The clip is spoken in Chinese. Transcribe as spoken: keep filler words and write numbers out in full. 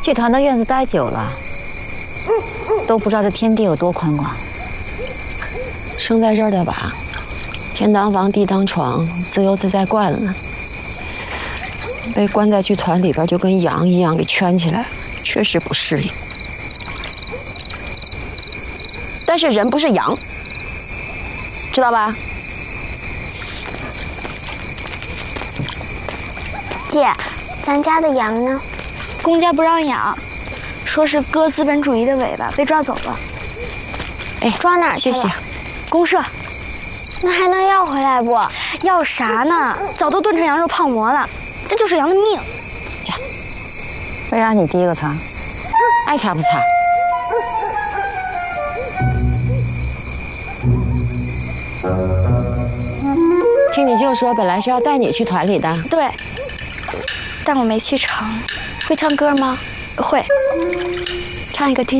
剧团的院子待久了，都不知道这天地有多宽广。 生在这儿的吧，天当房，地当床，自由自在惯了。被关在剧团里边，就跟羊一样给圈起来，确实不适应。但是人不是羊，知道吧？ 姐，咱家的羊呢？ 公家不让养，说是割资本主义的尾巴，被抓走了。 哎， 抓哪儿去了？ 谢谢。 公社。 那还能要回来不？ 要啥呢？早都炖成羊肉泡馍了，这就是羊的命。 这， 为啥你第一个擦？ 爱擦不擦？听你舅说，本来是要带你去团里的。 对，但我没去成。 会唱歌吗？ 会。 唱一个听。